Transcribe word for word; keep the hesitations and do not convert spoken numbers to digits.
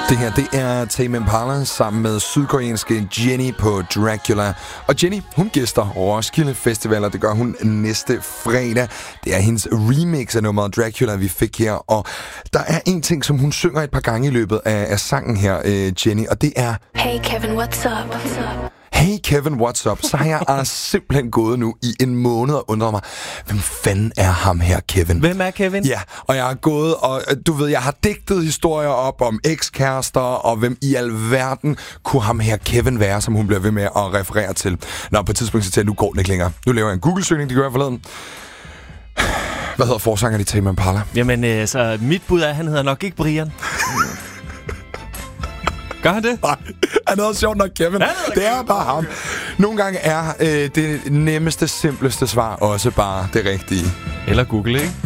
Det her, det er Tame Impala sammen med sydkoreanske Jennie på Dracula. Og Jennie, hun gæster Roskilde Festival, og det gør hun næste fredag. Det er hendes remix af nummeret Dracula, vi fik her. Og der er en ting, som hun synger et par gange i løbet af, af sangen her, øh, Jennie, og det er... Hey Kevin, what's up? What's up? Hey Kevin, what's up? Så har jeg altså simpelthen gået nu i en måned og undret mig, hvem fanden er ham her, Kevin? Hvem er Kevin? Ja, og jeg har gået, og du ved, jeg har digtet historier op om ekskærester, og hvem i alverden kunne ham her Kevin være, som hun bliver ved med at referere til. Nå, på et tidspunkt så tænker jeg, nu går det ikke længere. Nu laver jeg en Google-søgning, det gør jeg forleden. Hvad hedder forsangeren i Tame Impala? Jamen, øh, så mit bud er, at han hedder nok ikke Brian. Gør han det? Nej, han hedder sjovt nok Kevin. Det Kevin. er bare ham. Nogle gange er øh, det nemmeste, simpleste svar også bare det rigtige. Eller Google, ikke?